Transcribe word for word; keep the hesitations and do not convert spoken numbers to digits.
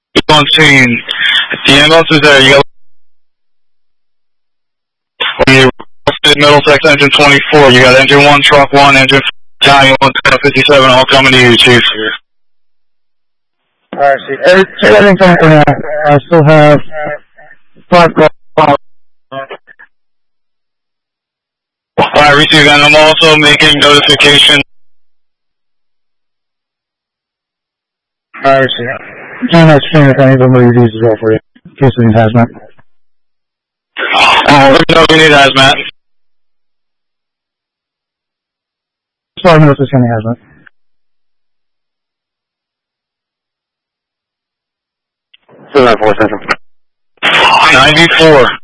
On scene. The ambulance is there. You got Middlesex engine twenty-four. You got engine one, truck one, engine Italian one, fifty-seven, all coming to you, Chief. Alright, see. Everything coming now. I still have five calls. Alright, receive that. I'm also making notification. Alright, see. Can I stream if any of them are these as well for you, in case it has hazmat. Oh, let me know if you need hazmat. Five minutes is any hazmat. seven nine four Central. ninety-four.